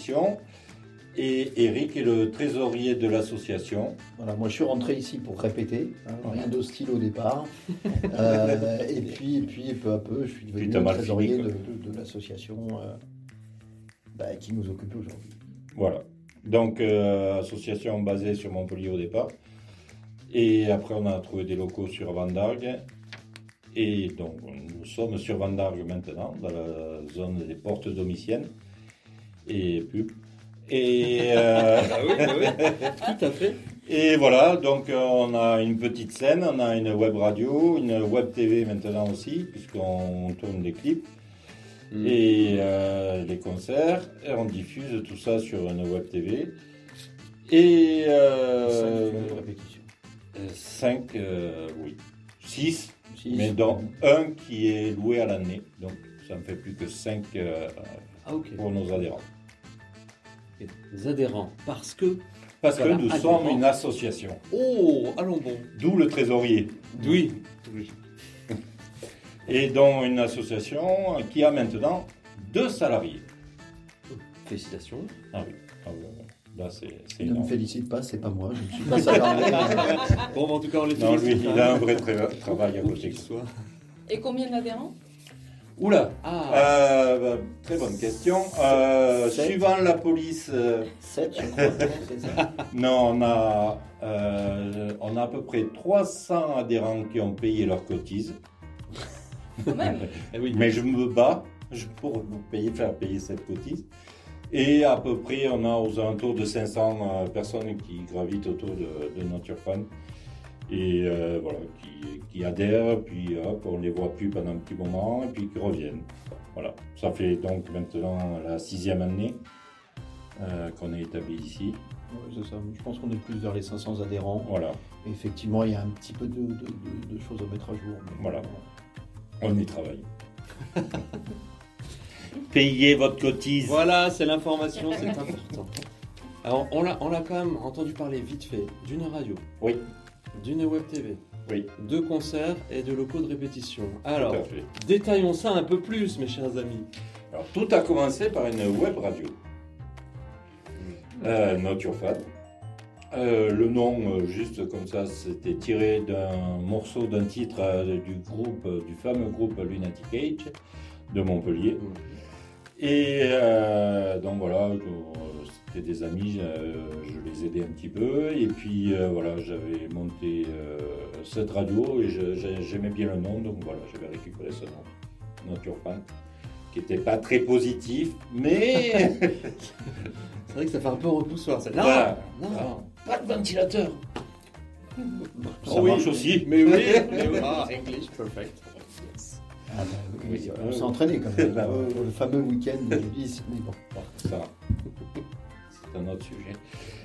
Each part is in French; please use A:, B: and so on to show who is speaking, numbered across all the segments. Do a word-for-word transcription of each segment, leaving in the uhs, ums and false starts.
A: répétition. Et Eric est le trésorier de l'association.
B: Voilà, moi je suis rentré ici pour répéter, hein, rien d'hostile au départ. euh, et, puis, et puis peu à peu, je suis devenu le trésorier fini, de, de, de l'association euh, bah, qui nous occupe aujourd'hui.
A: Voilà. Donc, euh, association basée sur Montpellier au départ. Et après, on a trouvé des locaux sur Vendargues. Et donc, nous sommes sur Vendargues maintenant, dans la zone des portes domiciennes. Et pub. Et euh...
C: ah oui, ah oui, tout à fait.
A: Et voilà, donc on a une petite scène, on a une web radio, une web T V maintenant aussi, puisqu'on tourne des clips mmh. et euh, les concerts, et on diffuse tout ça sur une web T V. Et euh,
B: cinq répétitions.
A: cinq, euh, oui, six, mais dont un qui est loué à l'année, donc ça ne fait plus que cinq euh, ah, okay. pour nos adhérents.
C: Les adhérents, parce que
A: parce que nous adhérents. sommes une association.
C: Oh, allons bon.
A: D'où le trésorier.
C: Oui. oui.
A: Et donc une association qui a maintenant deux salariés.
C: Félicitations.
A: Ah oui. Ah oui. Là, c'est, c'est
B: ne me félicite pas, c'est pas moi, je ne suis pas salarié.
C: Bon, en tout cas, on les
A: félicite. Non, lui, il a un vrai tra- travail à côté de soi.
D: Et combien d'adhérents ?
A: Oula, ah. euh, bah, très bonne question. Euh, suivant la police, euh,
B: sept, je crois. C'est ça.
A: Non, on a, euh, on a à peu près trois cents adhérents qui ont payé leurs cotises.
D: Quand même.
A: Oui. Mais je me bats pour vous payer, faire payer cette cotise. Et à peu près, on a aux alentours de cinq cents personnes qui gravitent autour de, de Nature Fan. Et euh, voilà, qui, qui adhèrent, puis hop, on les voit plus pendant un petit moment, et puis qui reviennent. Voilà, ça fait donc maintenant la sixième année euh, qu'on est établi ici.
B: Oui, c'est ça. Je pense qu'on est plus vers les cinq cents adhérents.
A: Voilà.
B: Et effectivement, il y a un petit peu de, de, de, de choses à mettre à jour.
A: Voilà, on y travaille. Payez votre cotise.
C: Voilà, c'est l'information, c'est important. Alors, on l'a, on l'a quand même entendu parler vite fait d'une radio.
A: Oui.
C: D'une web T V,
A: oui.
C: de concerts et de locaux de répétition. Alors, détaillons ça un peu plus, mes chers amis.
A: Alors, tout a commencé par une web radio, euh, Nature Fan. Euh, le nom, euh, juste comme ça, c'était tiré d'un morceau, d'un titre euh, du groupe, euh, du fameux groupe Lunatic Age de Montpellier. Mmh. Et euh, donc voilà, euh, c'était des amis, euh, je les aidais un petit peu. Et puis euh, voilà, j'avais monté euh, cette radio et je, j'aimais bien le nom, donc voilà, j'avais récupéré ce nom, Nature Fan, qui n'était pas très positif, mais...
C: C'est vrai que ça fait un peu repoussoir. Ça.
A: Non, voilà.
C: non, non, pas de ventilateur.
A: Ça oh oui, marche aussi.
C: Mais oui, mais oui. Ah, English, perfect.
B: Ah bah, oui, oui, on s'est entraîné quand même. Là, le fameux week-end de Ulysse, mais bon.
A: Ça, c'est un autre sujet.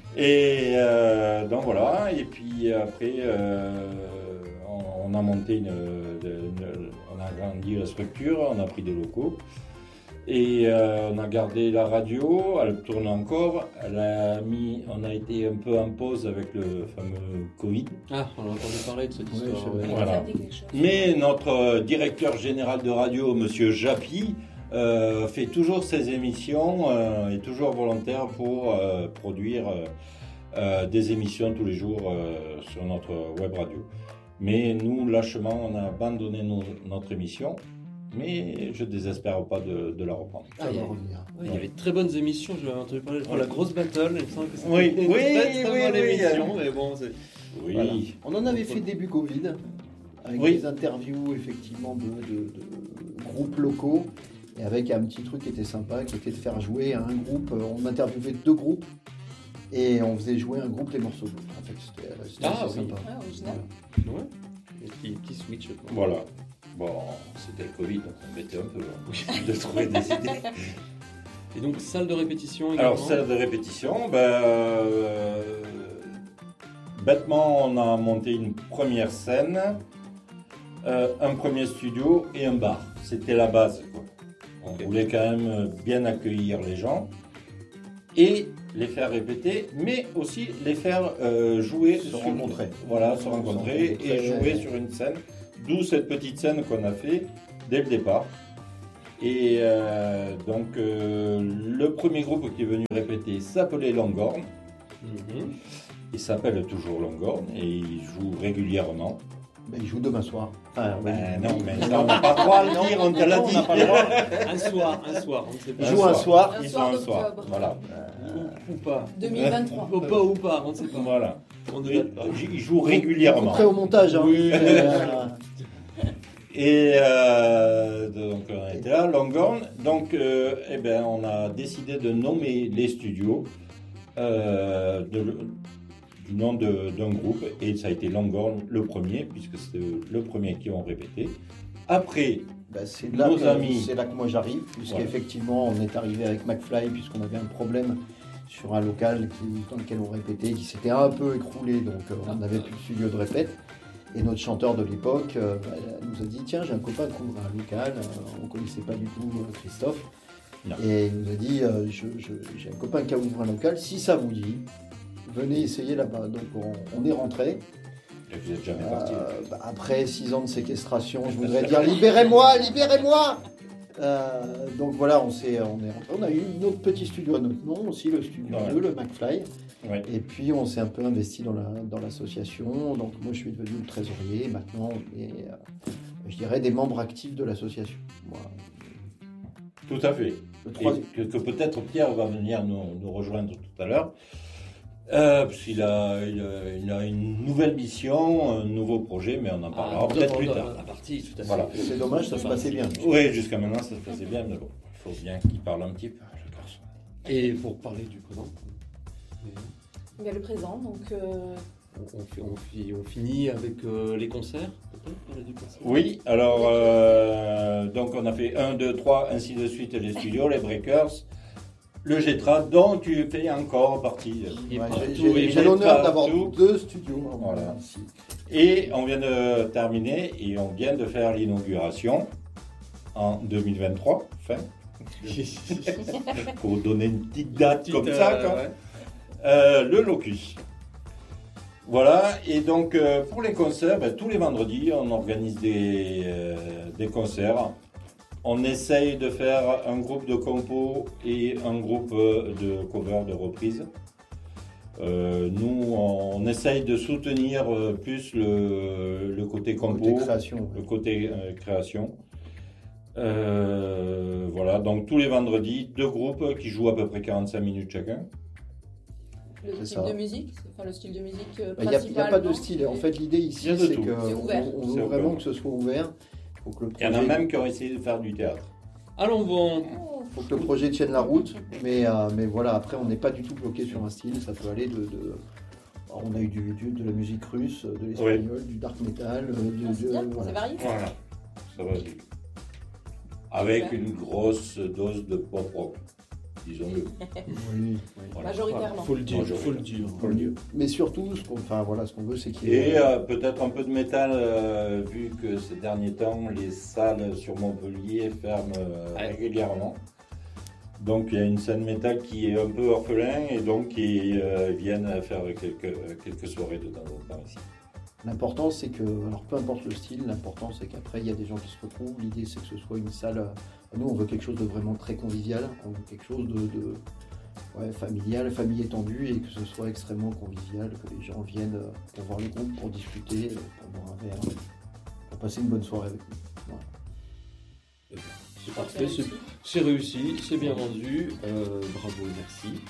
A: Et euh, donc voilà, et puis après, euh, on, on a monté une, une, on a agrandi la structure, on a pris des locaux. Et euh, on a gardé la radio, elle tourne encore. Elle a mis, on a été un peu en pause avec le fameux Covid.
C: Ah, on a entendu parler de cette histoire.
A: Ouais, voilà. Mais notre directeur général de radio, Monsieur Japy, euh, fait toujours ses émissions, euh, est toujours volontaire pour euh, produire euh, des émissions tous les jours euh, sur notre web radio. Mais nous, lâchement, on a abandonné nos, notre émission. Mais je ne désespère pas de, de la reprendre.
C: Ah, il, y avait, oui, il y avait de très bonnes émissions, je l'avais entendu parler, je crois, oui. La grosse battle, il me semble que c'était
A: oui,
C: une
A: oui,
C: très, très
A: oui,
C: bonne
A: oui,
C: émission,
A: oui.
C: mais bon, c'est...
A: Oui.
B: Voilà. On en avait fait début Covid, avec oui. des interviews, effectivement, de, de, de groupes locaux, et avec un petit truc qui était sympa, qui était de faire jouer un groupe, on interviewait deux groupes, et on faisait jouer un groupe les morceaux de l'autre, en fait, c'était, c'était
C: ah,
B: assez
C: oui.
B: sympa.
D: Ah, original.
B: Voilà.
C: Ouais, et puis petit switch. Quoi.
A: Voilà. Bon, c'était le Covid, donc on mettait un peu hein, de trouver des idées.
C: Et donc, salle de répétition également.
A: Alors, salle de répétition, ben, euh, bêtement, on a monté une première scène, euh, un premier studio et un bar. C'était la base, quoi. On okay. voulait quand même bien accueillir les gens et les faire répéter, mais aussi les faire euh, jouer,
B: se
A: sur,
B: rencontrer.
A: Voilà, se rencontrer et jouer sur une scène. D'où cette petite scène qu'on a fait dès le départ. Et euh, donc, euh, le premier groupe qui est venu répéter s'appelait Longhorn.
C: Mm-hmm.
A: Il s'appelle toujours Longhorn et il joue régulièrement.
B: Mais il joue demain soir. Enfin,
A: Ben
B: oui.
A: non, mais ça, on n'a pas le droit de le dire, on te l'a
B: Non, on
A: dit.
B: n'a pas le droit.
C: Un soir, un soir, on ne sait pas.
B: Il joue un soir.
D: Un
A: Ils
D: soir
A: sont un soir.
D: d'octobre.
A: Voilà.
C: Ou, ou pas.
D: deux mille vingt-trois.
C: Ou pas ou pas, on ne sait pas.
A: Voilà.
C: On ne
A: Et
C: date pas.
A: il joue régulièrement.
B: Prêt au montage. Hein.
A: Oui.
B: Euh,
A: Et euh, donc on était là, Longhorn. Donc euh, eh ben, on a décidé de nommer les studios euh, de, du nom de- d'un groupe. Et ça a été Longhorn le premier, puisque c'était le premier qui ont répété. Après,
B: bah, c'est là,
A: Nos
B: que-
A: amis.
B: c'est là que moi j'arrive, puisqu'effectivement on est arrivé avec McFly, puisqu'on avait un problème sur un local qui, dans lequel on répétait, qui s'était un peu écroulé, donc euh, on n'avait plus de studio de répète. Et notre chanteur de l'époque euh, bah, nous a dit tiens, j'ai un copain qui ouvre un local, euh, on ne connaissait pas du tout euh, Christophe.
A: Non.
B: Et il nous a dit euh, je- je- j'ai un copain qui a ouvert un local, si ça vous dit, venez essayer là-bas. Donc on, on est rentré.
A: et vous n'êtes jamais parti.
B: Euh, bah, après six ans de séquestration, je voudrais dire libérez-moi, libérez-moi. Euh, donc voilà, on, s'est, on est rentré. On a eu notre petit studio à notre nom aussi, le studio
A: Ouais.
B: deux, le McFly.
A: Ouais.
B: Et puis on s'est un peu investi dans, la, dans l'association. Donc moi je suis devenu le trésorier. Maintenant on est, euh, je dirais, des membres actifs de l'association. Voilà.
A: Tout à fait.
B: Le
A: Et
B: troisième-
A: que, que peut-être Pierre va venir nous, nous rejoindre tout à l'heure. Euh, parce qu'il a, il a, il a une nouvelle mission, un nouveau projet, mais on en parlera
C: Ah,
A: peut-être
C: dans-
A: plus
C: dans
A: tard.
C: La partie, tout à fait.
A: Voilà.
B: C'est dommage, ça se passait bien.
A: Oui, jusqu'à maintenant ça se passait bien, mais bon, il faut bien qu'il parle un petit peu, le garçon.
C: Et pour parler du présent,
D: Il y a le présent, donc euh,
C: on, on fait- on fi- on finit avec euh, les concerts, peut-être parler du concert.
A: Oui, alors, euh, donc on a fait un, deux, trois, ainsi de suite, les studios, les breakers, le Getra, dont tu fais encore partie.
C: Et
B: Ouais,
C: partout,
B: j'ai, j'ai-
C: et
B: j'ai l'honneur d'avoir
A: partout.
B: deux studios. hein,
A: Voilà.
B: ici.
A: Et on vient de terminer et on vient de faire l'inauguration en deux mille vingt-trois, fin, pour donner une petite date
C: Petite,
A: comme ça,
C: euh,
A: quoi.
C: ouais.
A: Euh, le Locus. Voilà, et donc euh, pour les concerts, ben, tous les vendredis, on organise des, euh, des concerts. On essaye de faire un groupe de compos et un groupe de cover, de reprise. Euh, nous, on essaye de soutenir euh, plus le, le côté compo,
B: Côté création.
A: le côté euh, création. Euh, voilà, donc tous les vendredis, deux groupes qui jouent à peu près quarante-cinq minutes chacun.
D: le
B: C'est
D: type
B: ça.
D: de musique, enfin le style de musique euh,
B: Il n'y a, il y a pas de
D: principalement.
B: style. En fait, l'idée
A: Il y
B: ici,
A: a de
B: c'est
A: tout.
B: qu'on
D: C'est ouvert.
B: on
A: C'est
B: veut
A: ouvert.
B: vraiment que ce soit ouvert. Faut que le
A: Il y en a
B: projet,
A: même qui ont essayé de faire du théâtre.
C: Allons bon.
D: Oh,
B: faut que le projet tienne la route. Mais, euh, mais voilà, après, on n'est pas du tout bloqué sur un style. Ça peut aller de. de- alors, on a eu du, du- de la musique russe, de l'espagnol, du dark metal. euh, du-
D: ah, c'est
B: du-
D: bien,
B: voilà.
D: c'est varié.
A: Voilà, ça va vite. Avec une grosse dose de pop rock, disons-le.
B: Oui,
A: Voilà.
D: Majoritairement.
C: Faut le dire,
A: Bonjour.
C: faut le dire.
A: Faut le dire.
B: mais surtout, ce qu'on, enfin, voilà, ce qu'on veut, c'est qu'il y ait.
A: Et euh, peut-être un peu de métal, euh, vu que ces derniers temps, les salles sur Montpellier ferment euh,
C: Ouais.
A: régulièrement. Donc il y a une scène métal qui est un peu orphelin et donc ils euh, viennent faire quelques, quelques soirées de temps en temps ici.
B: L'important, c'est que, alors peu importe le style, l'important, c'est qu'après, il y a des gens qui se retrouvent. L'idée, c'est que ce soit une salle. euh, Nous, on veut quelque chose de vraiment très convivial. On veut quelque chose de, de ouais, familial, famille étendue, et que ce soit extrêmement convivial, que les gens viennent euh, pour voir le groupe, pour discuter, euh, pour boire un verre, pour passer une bonne soirée avec nous. Voilà.
C: C'est parfait, c'est, c'est réussi, c'est bien vendu. Euh, bravo, merci.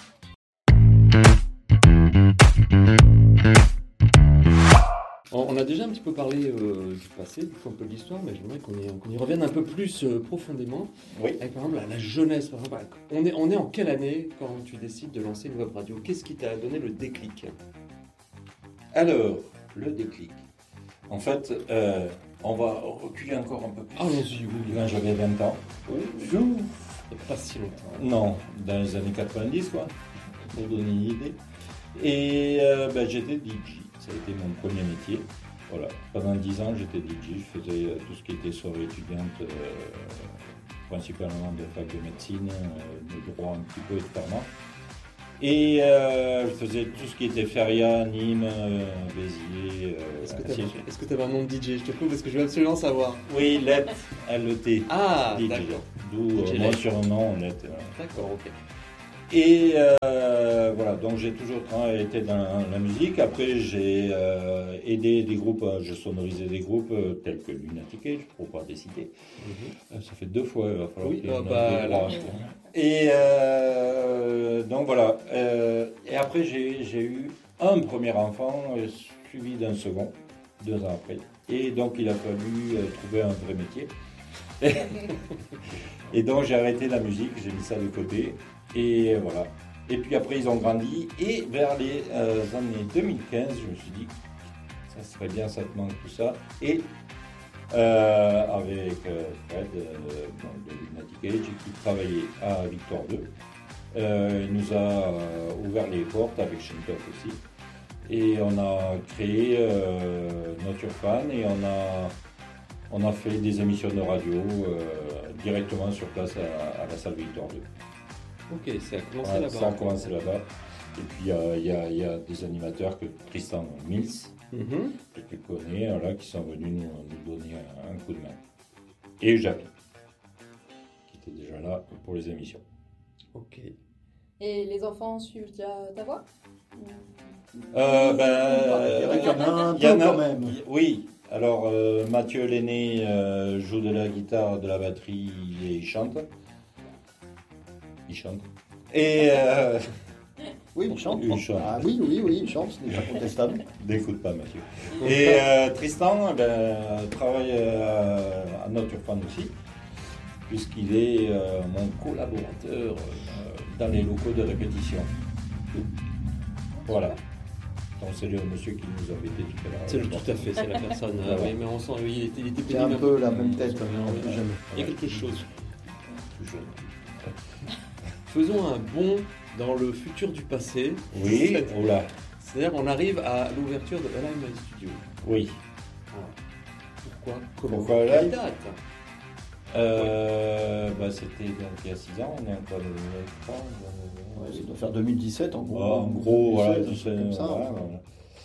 C: On on a déjà un petit peu parlé euh, du passé, du coup un peu de l'histoire, mais j'aimerais qu'on y, qu'on y revienne un peu plus euh, profondément.
A: Oui.
C: Avec par exemple la, la jeunesse. Par exemple, on, est, on est en quelle année quand tu décides de lancer une web radio? Qu'est-ce qui t'a donné le déclic?
A: Alors, le déclic. En fait, euh, on va reculer encore un peu plus.
C: Allons-y, oui.
A: Quand j'avais vingt ans.
C: Il n'y a pas si longtemps.
A: Non, dans les années quatre-vingt-dix, quoi, pour donner une idée. Et euh, ben, j'étais D J, ça a été mon premier métier. Voilà. Pendant dix ans, j'étais D J, je faisais euh, tout ce qui était soirée étudiante, euh, principalement de fac de médecine, euh, de droit un petit peu et de pharma. Et euh, je faisais tout ce qui était Feria, Nîmes, euh, Béziers. Euh,
C: Est-ce que tu
A: Assiette.
C: avais, est-ce que tu avais un nom de D J? Je te coupe parce que je veux absolument savoir.
A: Oui, Let, L E T.
C: Ah,
A: D J.
C: d'accord.
A: D'où
C: D J
A: euh, mon
C: Let.
A: surnom, Let. euh.
C: D'accord, ok.
A: Et euh, voilà, donc j'ai toujours tra- été dans la musique. Après, j'ai euh, aidé des groupes, euh, je sonorisais des groupes euh, tels que Lunatic Age, pour pas les citer.
C: Mhm.
A: Euh, Ça fait deux fois, il va falloir
C: Oui,
A: qu'il y en
C: ah
A: ait
C: bah,
A: deux,
C: là.
A: trois. Et euh, donc voilà. Euh, et après, j'ai j'ai eu un premier enfant, euh, suivi d'un second, deux ans après. Et donc, il a fallu euh, trouver un vrai métier. Et donc, j'ai arrêté la musique, j'ai mis ça de côté. Et voilà. Et puis après, ils ont grandi. Et vers les euh, années deux mille quinze, je me suis dit, ça serait bien, ça te manque tout ça. Et euh, avec euh, Fred euh, bon, de Lunatic Age, qui travaillait à Victoire deux, euh, il nous a euh, ouvert les portes avec Shintok aussi. Et on a créé euh, Nature Fan et on a, on a fait des émissions de radio euh, directement sur place à, à la salle Victoire deux.
C: Ok, ça a commencé
A: Ouais,
C: là-bas.
A: ça a commencé là-bas. Et puis il y a, y a- y a des animateurs que Tristan Mills,
C: Mhm.
A: que tu connais, là, qui sont venus nous, nous donner un, un coup de main. Et Japi, qui était déjà là pour les émissions.
C: Ok.
D: Et les enfants suivent déjà ta voix?
A: Euh, ben,
B: Il y en a qu'il y en a un
A: il y en
B: peu
A: a-
B: quand même.
A: Oui, alors euh, Mathieu l'aîné euh, joue de la guitare, de la batterie et il chante. Il chante. Et euh,
B: Oui, il chante.
A: Il chante.
B: Ah oui, oui, oui, il chante, ce n'est pas contestable.
A: n'écoute pas Mathieu. Et euh, Tristan ben, travaille euh, à Nature Fan aussi, puisqu'il est euh, mon collaborateur euh, dans les locaux de répétition. Voilà. Donc c'est le monsieur qui nous a embêtés tout à l'heure.
C: C'est le tout à fait, c'est la personne.
A: Ah
C: euh,
A: ouais.
C: oui, mais on sent, oui, il était, il était
B: C'est un
C: pénible.
B: peu la même tête, mais on ne plus jamais.
C: Il y a quelque chose.
A: Toujours.
C: Faisons un bond dans le futur du passé.
A: Oui, oh là,
C: C'est-à-dire, on arrive à l'ouverture de Alive My Studio.
A: oui.
C: Voilà. Pourquoi Comment
A: Pourquoi
C: Quelle
A: Alive
C: date
A: Euh, bah, c'était donc il y a six ans, on est encore dans le trois,
B: Ouais, ça doit faire deux mille dix-sept en gros.
A: en gros, voilà,
B: deux mille dix-sept,
A: c'est-
B: comme ça.
A: voilà, voilà.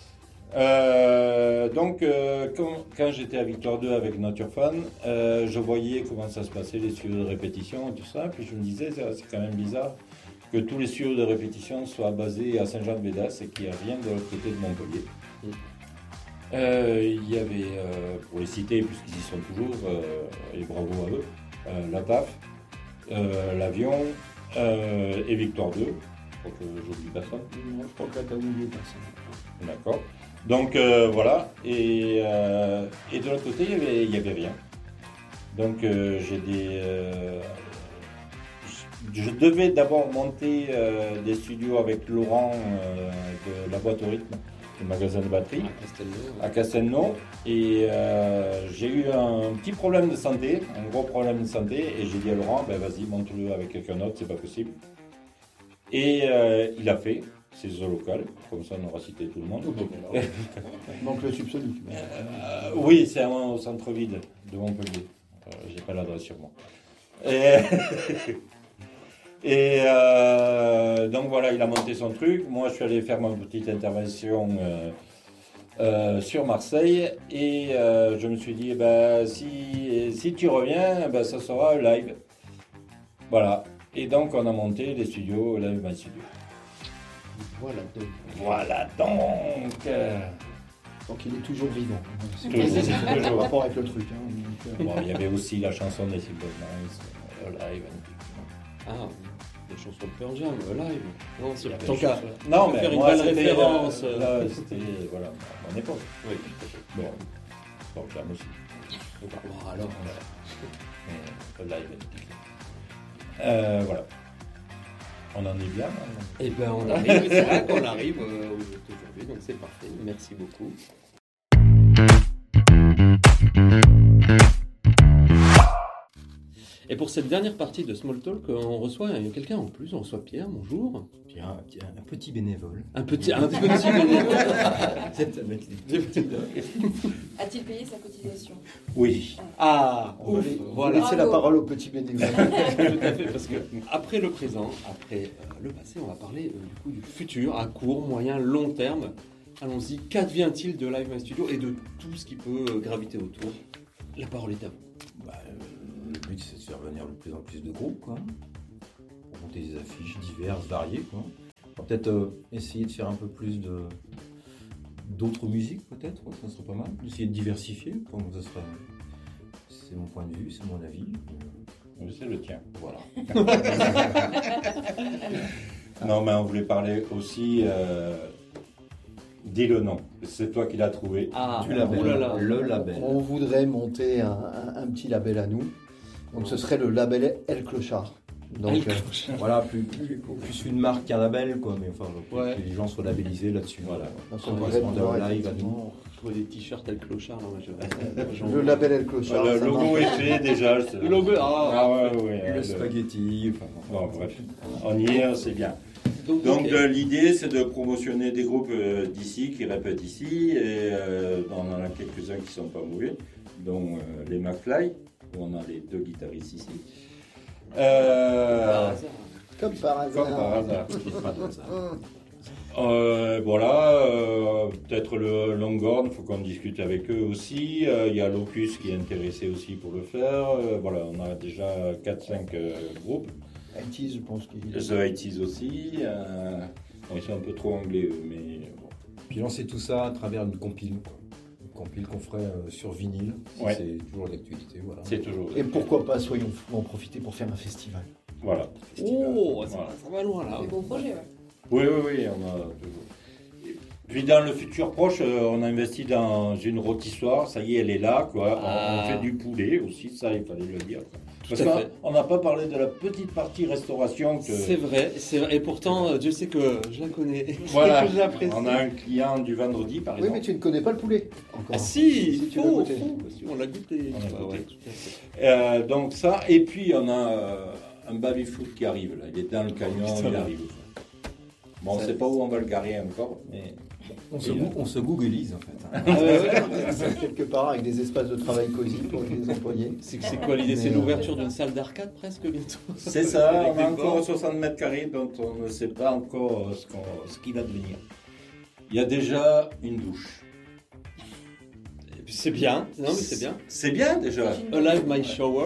A: Euh, donc, euh, quand, quand j'étais à Victoire deux avec Nature Fan, euh, je voyais comment ça se passait, les studios de répétition et tout ça. Puis je me disais, c'est c'est quand même bizarre que tous les studios de répétition soient basés à Saint-Jean-de-Védas et qu'il n'y a rien de l'autre côté de Montpellier.
C: Mm.
A: Euh, Il y avait, euh, pour les citer, puisqu'ils y sont toujours, euh, et bravo à eux, euh, la T A F, euh, l'Avion euh, et Victoire deux. Je crois que j'oublie personne.
B: Non, je crois que là, t'as oublié personne.
A: D'accord. Donc euh, voilà, et, euh, et de l'autre côté, il n'y avait, il y avait rien. Donc euh, j'ai des... euh, je, je devais d'abord monter euh, des studios avec Laurent euh, de la boîte au rythme, le magasin de batterie,
C: À Castelnau.
A: à Castelnau. Et euh, j'ai eu un petit problème de santé, un gros problème de santé, et j'ai dit à Laurent, ben vas-y, monte-le avec quelqu'un d'autre, c'est pas possible. Et euh, il a fait. C'est zo local, comme ça on aura cité tout le monde.
B: Il manque le subsonique. mais-
A: Euh, oui, c'est un- au centre-ville de Montpellier. Euh, J'ai pas l'adresse sur moi. Et, et, euh, donc voilà, il a monté son truc. Moi, je suis allé faire ma petite intervention euh, euh, sur Marseille. Et euh, je me suis dit, bah, si, si tu reviens, bah, ça sera live. Voilà. Et donc, on a monté les studios, Live My Studio.
C: Voilà donc.
A: Voilà donc. euh,
B: Donc il est toujours vivant. C'est
A: Toujours,
B: c'est
A: toujours.
B: le rapport avec le truc. hein, donc, euh,
A: Bon, il y avait aussi la chanson des Simple Minds, euh, live.
C: Ah, des chansons de Pearl Jam, euh, live. Non, c'est
A: Il y avait
C: tant
A: des
C: qu'à.
A: chansons- Non,
C: peut
A: mais
C: faire une
A: moi,
C: belle
A: c'était,
C: référence,
A: euh,
C: euh.
A: Là, c'était voilà, à mon époque.
C: Oui, tout à fait.
A: Bon, donc là aussi.
C: Bon, alors.
A: Mais, euh, live. Euh, voilà. On en est bien. hein.
C: Eh ben, on arrive, c'est vrai qu'on arrive euh, au jour d'aujourd'hui, donc c'est parfait. Merci beaucoup. Et pour cette dernière partie de Small Talk, on reçoit quelqu'un en plus, on reçoit Pierre, bonjour.
E: Pierre, un, un petit bénévole.
C: Un petit, un petit bénévole.
D: A-t-il payé sa cotisation?
A: Oui.
C: Ah,
B: On va
C: ouf,
B: les-
C: voilà.
B: laisser la parole au petit bénévole.
C: Tout à fait, parce que après le présent, après euh, le passé, on va parler euh, du coup du futur à court, moyen, long terme. Allons-y, qu'advient-il de Live My Studio et de tout ce qui peut euh, graviter autour? La parole est à vous.
E: Bah, euh, le but, c'est de faire venir de plus en plus de groupes, quoi. Pour monter des affiches diverses, variées, quoi. On va peut-être euh, essayer de faire un peu plus de d'autres musiques, peut-être, ouais, ça serait pas mal. Essayer de diversifier, pour moi, ça serait... C'est mon point de vue, c'est mon avis.
A: Oui, c'est le tien.
E: Voilà.
A: Non, mais on voulait parler aussi. Euh... Dis le nom. C'est toi qui l'as trouvé.
C: Ah,
E: Du label.
C: oh là là.
E: Le label.
B: On voudrait monter un, un- un petit label à nous. Donc ce serait le label El Clochard. Donc, euh,
E: Voilà, plus, plus, plus une marque qu'un label, quoi. Mais enfin, pour
C: Ouais.
E: que les gens soient labellisés là-dessus.
A: Voilà.
B: donc
E: Ça
B: on voudrait
E: correspond
B: pouvoir
E: à live à nous.
B: effectivement-
C: Je vois des t-shirts tel clochard. Là, moi, je... j'en-
B: Le label El Clochard.
A: le
B: ça
A: logo
B: marche.
A: est fait déjà. c'est-
C: Le logo, ah,
A: Ah ouais, ouais.
E: Le
A: le-
E: spaghetti, enfin,
A: Bon, bref. On y est, c'est bien.
C: Donc,
A: Donc
C: ok.
A: euh, l'idée c'est de promotionner des groupes euh, d'ici qui répètent ici et euh, on en a quelques-uns qui sont pas mauvais, dont euh, les McFly, où on a les deux guitaristes ici. Euh,
C: Par hasard.
B: Comme par hasard.
A: comme par hasard. Euh, voilà, euh, peut-être le Longhorn, il faut qu'on discute avec eux aussi. Euh, Il y a Locus qui est intéressé aussi pour le faire. Euh, voilà, on a déjà quatre cinq euh, groupes.
B: I T, je pense qu'il
A: The eighties aussi. Euh, bon, ils sont un peu trop anglais eux, mais bon.
E: Puis lancer tout ça à travers une compile, quoi. Une compile qu'on ferait euh, sur vinyle, si
A: Ouais.
E: c'est toujours d'actualité, voilà.
A: C'est toujours.
B: Et pourquoi pas, soyons fous, en profiter pour faire un festival.
A: Voilà.
C: Oh, ça,
A: Voilà.
C: ça va loin là.
D: Des beaux projets, ouais.
A: Oui, oui, oui, on a toujours. Et puis dans le futur proche, euh, on a investi dans une rôtissoire, ça y est, elle est là, quoi. On-
C: Ah.
A: On fait du poulet aussi, ça, il fallait le dire. Quoi. Parce
C: à
A: qu'on
C: fait.
A: on n'a pas parlé de la petite partie restauration. Que,
C: C'est vrai, c'est vrai. Et pourtant, euh, Dieu sait que je la connais.
A: voilà,
C: que je l'apprécie.
A: on a un client du vendredi, par
B: Oui,
A: exemple.
B: mais tu ne connais pas le poulet encore.
C: Ah si,
B: Si tu
C: faux,
B: l'as goûté.
C: faux, si, on l'a goûté.
A: On l'a
C: Ouais,
A: goûté.
C: ouais, tout à fait.
A: Euh, donc ça, et puis on a euh, un baby-foot qui arrive, là. Il est dans le camion,
C: Putain.
A: il arrive. Bon, on ne sait pas où on va le garer encore, mais...
E: On se, gou- on se googleise en fait.
C: Ah ouais, ouais.
B: Quelque part avec des espaces de travail cosy pour les employés.
C: C'est c'est quoi l'idée? C'est
B: Mais,
C: l'ouverture d'une salle d'arcade presque bientôt.
A: C'est ça,
C: Avec
A: on
C: des
A: a encore
C: bords.
A: soixante mètres carrés dont on ne sait pas encore ce, qu'on- ce qu'il va devenir. Il y a déjà une douche.
C: Et puis c'est bien, non mais c'est bien.
A: C'est bien déjà.
D: C'est une-
C: Alive My Shower,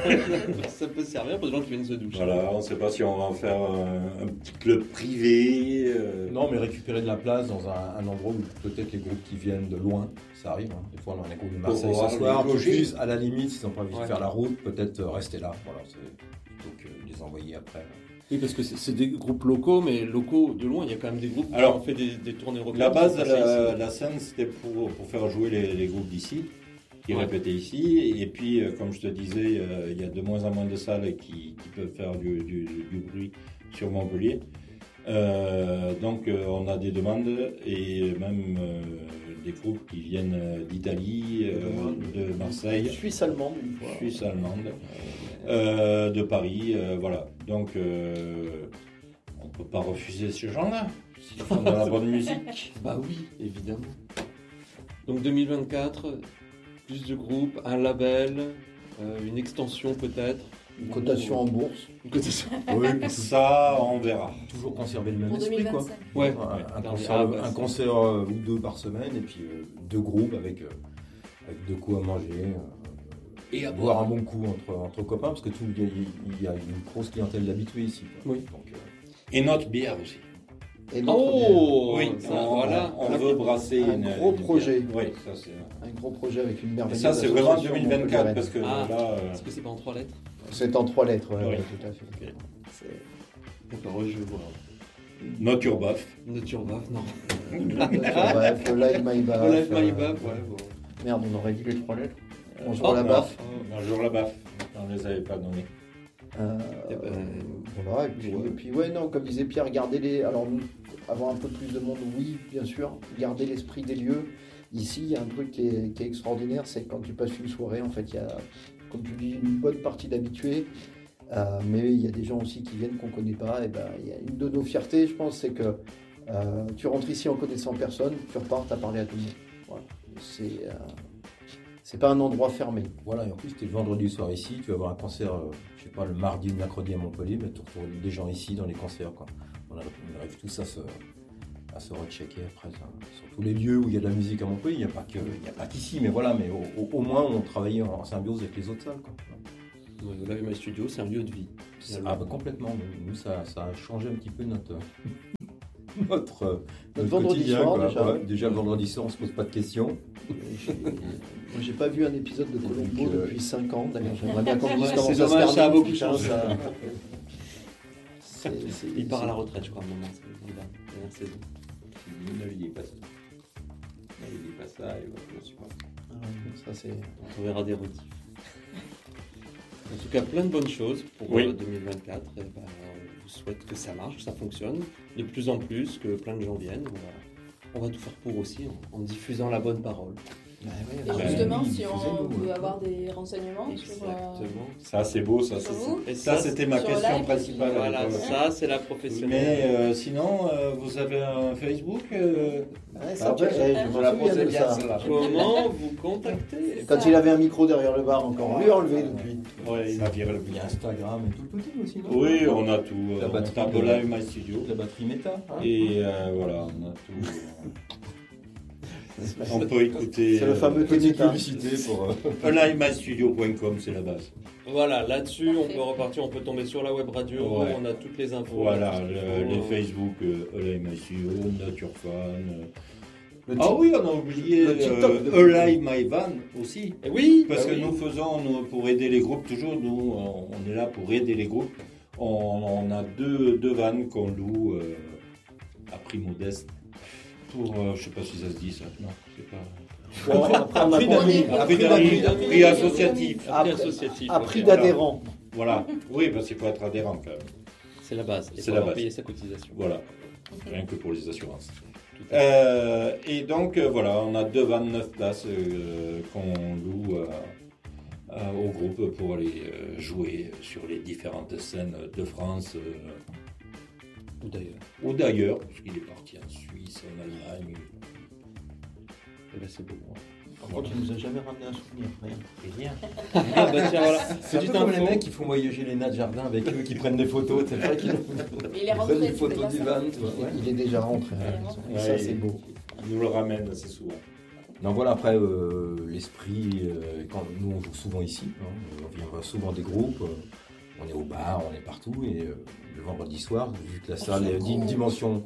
C: ça peut servir pour des gens qui viennent se doucher.
A: Voilà, on ne sait pas si on va en faire un, un petit club privé. euh,
E: Non, mais récupérer de la place dans un, un endroit où peut-être les groupes qui viennent de loin, ça arrive. Hein. Des fois, on a un groupe de Marseille
A: pouvoir
E: ce soir,
A: les loger.
E: plus à la limite, s'ils n'ont pas envie
C: Ouais.
E: de faire la route, peut-être euh, rester là. Voilà, c'est plutôt que de les envoyer après.
C: Oui, parce que c'est c'est des groupes locaux, mais locaux de loin, il y a quand même des groupes
A: Alors,
C: qui ont fait des, des tournées européennes.
A: La base de
C: qui sont passés
A: la,
C: ici.
A: la scène, c'était pour, pour faire jouer les, les groupes d'ici, qui
C: Ouais.
A: répétaient ici. Et puis, euh, comme je te disais, euh, il y a de moins en moins de salles qui, qui peuvent faire du, du- du bruit sur Montpellier. Euh, donc, euh, on a des demandes et même euh, des groupes qui viennent euh, d'Italie, euh, de Marseille,
B: Suisse allemande une fois.
A: Suisse allemande, euh, de Paris. euh, voilà. Donc, euh, on ne peut pas refuser ces gens-là s'ils font de la bonne musique.
C: Bah oui, évidemment. Donc deux mille vingt-quatre, plus de groupes, un label, euh, une extension peut-être.
B: Une cotation en bourse.
C: Une cotation.
E: Oui, puis
A: Ça, on verra.
E: toujours conserver le même
D: Pour
E: esprit, quoi.
D: deux mille vingt-cinq.
C: Ouais.
E: Un, un
C: Ah,
E: concert,
C: bah,
E: un
C: c'est-
E: concert euh, ou deux par semaine, et puis euh, deux groupes avec, euh, avec de quoi manger. euh,
A: Et à
E: boire un bon coup entre, entre copains, parce que tout, il y, a- il y a une grosse clientèle d'habitués ici. Quoi.
C: Oui.
E: Donc, euh,
A: Et notre bière aussi.
B: Et notre
C: Oh
A: oui,
C: ça,
A: on,
C: voilà.
A: on veut brasser
B: Un
A: une,
B: gros
A: une
B: projet.
A: bière. Oui, ça c'est.
B: bière. Un gros projet avec une
A: Et
B: merveilleuse
A: ça c'est vraiment
B: association
A: deux mille vingt-quatre
B: montpelliéraine.
A: parce que
C: Ah.
A: là. euh,
C: Est-ce que c'est pas en trois lettres?
B: C'est en trois lettres, ouais,
A: Oui.
B: ouais, tout à fait.
C: Ok.
B: C'est-
C: D'accord, je vois.
A: Notre Urbaf.
C: Nature Baf, non.
B: Bref, le Live My Baf.
C: Live My
B: euh,
C: Baf, ouais. Bon.
B: Merde, on aurait dit les trois lettres. Bonjour
C: Oh,
B: la
A: non.
B: baffe.
A: Bonjour la baffe. On les avait pas nommés.
B: Euh,
C: Eh ben,
B: voilà, et puis,
C: ouais.
B: et puis ouais, non, comme disait Pierre, garder les. Alors, nous, avoir un peu plus de monde, oui, bien sûr. Garder l'esprit des lieux. Ici, il y a un truc qui est, qui est extraordinaire, c'est que quand tu passes une soirée, en fait, il y a comme tu dis, une bonne partie d'habitués. Euh, mais il y a des gens aussi qui viennent qu'on ne connaît pas. Et ben, il y a une de nos fiertés, je pense, c'est que euh, tu rentres ici en connaissant personne, tu repars, tu as parlé à tout le monde. Voilà. C'est, euh, c'est pas un endroit fermé.
E: Voilà, et en plus, tu es le vendredi soir ici, tu vas avoir un concert, euh, je sais pas, le mardi ou le mercredi à Montpellier, mais tu retrouves des gens ici dans les concerts, quoi. On arrive, on arrive tous à se, à se rechecker après, ça. Sur tous les lieux où il y a de la musique à Montpellier, il n'y a pas que, il y a pas qu'ici, mais voilà, mais au, au, au moins on travaille en, en symbiose avec les autres salles, quoi.
C: Ouais, le Live My Studio, c'est un lieu de vie.
E: Ah bah complètement, nous ça, ça a changé un petit peu notre, notre, notre,
B: Notre vendredi
E: quotidien,
B: soir,
E: quoi.
B: déjà.
E: Ouais, déjà le vendredi soir, on se pose pas de questions.
B: J'ai, moi, j'ai pas vu un épisode de Colombo
E: Donc, euh,
B: depuis cinq ans. D'ailleurs, j'aimerais bien qu'on
C: Ouais,
B: dise
C: c'est
B: comment ça
C: dommage,
B: se
C: ça a
B: termine.
C: beaucoup
B: Putain,
C: changé.
B: ça- c'est- c'est-
C: Il part à la
B: c'est-
C: retraite, je crois, à un moment. C'est la dernière saison.
A: Ne lui dis pas ça. Ne lui dis pas ça, il va je sais pas.
B: Ah, ça, c'est...
C: On verra des rediffs. En tout cas, plein de bonnes choses pour
A: Oui.
C: euh, deux mille vingt-quatre. Et ben, on vous souhaite que ça marche, que ça fonctionne de plus en plus, que plein de gens viennent. On va, on va tout faire pour aussi en, en diffusant la bonne parole.
B: Ouais, ouais,
D: Et
B: ouais.
D: justement,
E: oui,
D: si on
E: diffusez-nous,
D: veut
E: ouais.
D: avoir des renseignements sur, euh,
C: Exactement.
A: Ça, c'est beau, ça,
D: Sur
A: c'est-
D: vous
C: Et
A: ça,
C: ça,
A: c'était ma
D: sur
A: question
D: live,
A: principale.
C: Voilà,
A: Ouais.
C: ça c'est la
A: Mais
C: professionnelle.
A: euh, sinon, euh, vous avez un Facebook euh,
B: Ouais, ça,
A: Ah
B: tu-
A: ouais,
B: eh, je
A: je
B: me
A: la
B: souviens
A: posais
B: de
A: bien,
B: ça.
A: celle-là.
C: Comment vous contacter
B: Quand il avait un micro derrière le bar encore, on lui a enlevé depuis.
A: Ouais, il m'a viré le
E: Il y
A: bien.
E: a Instagram et tout le petit aussi, non?
A: Oui, on a tout.
E: La
A: euh, On
E: batterie
A: tape
E: de-
A: Live My Studio.
E: La batterie méta. Hein.
A: Et euh, voilà, on a tout. euh, On peut écouter.
B: C'est le fameux
E: Petite
B: Ténéta.
E: publicité pour.
A: euh, live my studio point com, c'est la base.
C: Voilà, là-dessus on
D: Parfait.
C: peut repartir, on peut tomber sur la web radio,
A: Ouais.
C: on a toutes les infos.
A: Voilà,
C: tout ce qu'il
A: le-
C: faut.
A: les Facebook, euh, Live My Studio, Nature Fan. euh.
B: Le
A: Ah
B: tic-
A: oui, on a oublié
B: le TikTok de-
A: euh, Live My Van aussi.
C: Et oui,
A: Parce
C: bah
A: que
C: oui.
A: nous faisons, nous, pour aider les groupes, toujours, nous, on on est là pour aider les groupes. On, on a deux, deux vannes qu'on loue euh, à prix modeste. Pour, euh, je sais pas si ça se dit ça, non, c'est pas.
B: Bon, après, on a
C: Prix
B: pas-
C: d'amis,
A: À
C: prix
A: prix
C: d'amis,
A: d'amis, prix associatif.
C: À prix
B: Après-
C: associatif.
B: à
C: ok.
B: prix d'adhérents.
A: Voilà. Oui, parce qu'il faut être adhérent quand même.
C: C'est la base. Il
A: C'est
C: faut
A: la
C: avoir
A: base.
C: payé sa cotisation.
A: Voilà. Rien que pour les assurances.
C: Tout à fait.
A: Euh, et donc, euh, voilà, on a deux vingt-neuf places euh, qu'on loue euh, euh, au groupe pour aller euh, jouer sur les différentes scènes de France euh,
C: Ou d'ailleurs.
A: ou d'ailleurs, parce qu'il est parti en Suisse, en Allemagne.
C: Et là c'est beau.
B: Par contre, il nous a jamais ramené un souvenir. Rien.
A: Et rien.
C: Ah bah tiens voilà.
E: C'est un
C: Petite
E: peu comme les
C: info.
E: mecs qui font voyager les nains de jardin avec eux, qui prennent des photos, c'est vrai qu'ils
D: Mais il est
E: prennent
D: rentré,
E: des
D: c'était
E: photos
D: pas
E: du
D: ça.
E: van, tu vois. ouais.
B: Il est déjà rentré à la maison. Et ça,
A: Ouais,
B: c'est
A: il-
B: beau.
A: Il nous le ramène assez souvent.
E: Donc voilà, après, euh, l'esprit, euh, quand nous on joue souvent ici, hein, on vient souvent des groupes, euh, on est au bar, on est partout, et euh, le vendredi soir, vu que la salle est d'une dimension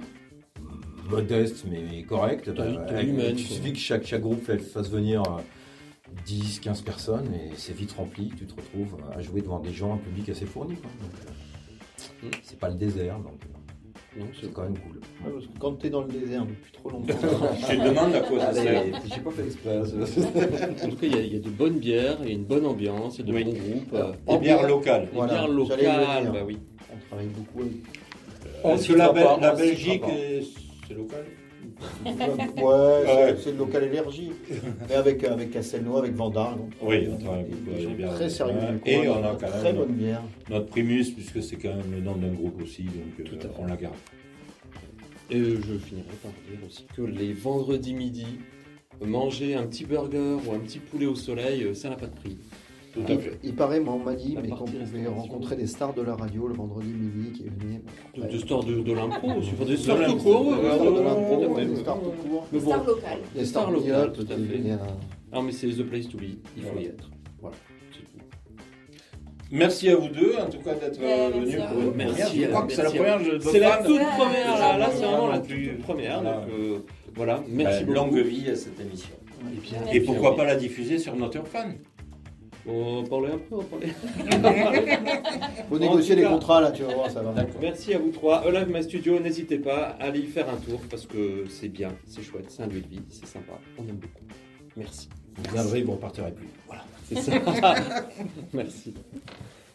E: modeste mais correcte, bah,
C: Taille- taille
E: avec-
C: humaine,
E: il
C: quoi.
E: suffit que chaque, chaque groupe fait- fasse venir euh, dix quinze personnes, et c'est vite rempli, tu te retrouves à jouer devant des gens, un public assez fourni. Quoi. Donc, euh,
C: Mm.
E: c'est pas le désert, donc euh,
C: Non, c'est
E: c'est quand même cool.
B: Ouais, parce que quand tu es dans le désert depuis trop longtemps,
A: Je te demande à quoi ça sert.
E: J'ai pas fait exprès.
C: En tout cas, il y, a- il y a de bonnes bières, il y a une bonne ambiance, il y a de
A: Oui.
C: bons groupes. euh,
A: Des bières locales.
C: des
B: Voilà,
C: bières
B: j'allais le
C: locales,
B: dire.
C: bah oui.
B: on travaille beaucoup avec.
E: On
A: Est-ce que
E: citera
A: la, Bel-
E: pas,
A: la
E: on
A: Belgique,
E: citera pas.
A: euh, c'est local
B: Ouais,
A: Ouais.
B: c'est, c'est le local énergie. Mais avec, avec Castelnau, avec Vandar. donc,
A: Oui,
B: euh,
A: on travaille
B: des-
A: beaucoup
B: des
A: avec
B: gens
A: les bières
B: très sérieux.
A: locales.
B: du coin,
A: Et on a
B: de
A: quand
B: très
A: même-
B: bonne bière.
A: Notre primus, puisque c'est quand même le nom d'un groupe aussi, donc euh,
C: Tout à fait.
A: on la garde.
C: Et je finirai par dire aussi que les vendredis midi, manger un petit burger ou un petit poulet au soleil, euh, ça n'a pas de prix.
A: Tout
B: Il,
A: à fait.
B: il paraît, moi, on m'a dit,
C: La
B: mais qu'on
C: partie
B: pouvait
C: restauration.
B: rencontrer des stars de la radio le vendredi midi qui venaient.
C: De, de stars de, de l'impro aussi, enfin, des stars
A: De
C: tout
A: l'impro,
C: court.
A: de
C: ouais,
B: Des
C: ouais,
B: stars de
C: ouais,
B: l'impro,
C: tout à fait.
B: des stars tout court.
C: Mais bon,
D: Star locale.
B: Des
C: Des
B: stars
C: stars
B: locales,
C: locales, tout à
B: qui
C: fait.
B: venaient à-
C: non mais c'est the place to be, il faut
A: Voilà.
C: y être. Voilà, c'est tout.
A: Merci à vous deux, en tout cas, d'être
D: Ouais,
A: euh,
D: merci
A: venus
D: à
A: pour
D: vous.
A: une
C: Merci
A: première. Je
C: à-
A: crois que c'est la
C: merci à-
A: première. je- de
C: C'est la
A: fan.
C: toute
D: Ouais,
C: première,
D: ouais,
C: là, là
D: ouais,
C: c'est vraiment
A: ouais,
C: la
A: ouais.
C: toute première.
A: Voilà.
C: Donc euh, voilà, merci
A: Ben,
C: beaucoup.
A: longue vie à cette émission.
C: Et, puis,
D: Merci.
A: Et pourquoi pas la diffuser sur Nature Fan?
C: On va parler un peu, on va parler.
B: Faut
C: En
B: négocier
C: tout
B: les
C: cas-
B: contrats là, tu vas voir, ça va.
C: Merci à vous trois. Live My Studio, n'hésitez pas à aller y faire un tour parce que c'est bien, c'est chouette, c'est un lieu de vie, c'est sympa, on aime beaucoup. Merci.
E: Vous viendrez, vous ne repartirez plus. Voilà.
C: C'est ça. Merci.